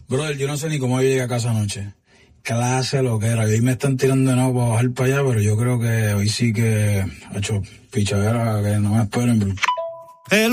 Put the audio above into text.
Brother, yo no sé ni cómo yo llegué a casa anoche. Clase lo que era. Hoy me están tirando de nuevo para bajar para allá, pero yo creo que hoy sí que, hecho pichadera, que no me esperen.